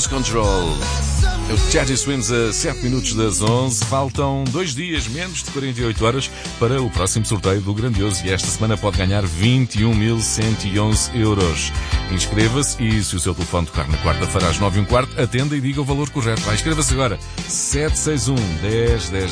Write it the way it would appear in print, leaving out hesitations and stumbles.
Lose Control. O Teddy Swims a 7 minutos das 11. Faltam 2 dias, menos de 48 horas, para o próximo sorteio do Grandioso. E esta semana pode ganhar 21.111 euros. Inscreva-se e, se o seu telefone tocar na quarta-feira às 9h15, atenda e diga o valor correto. Vai, inscreva-se agora. 761 10 10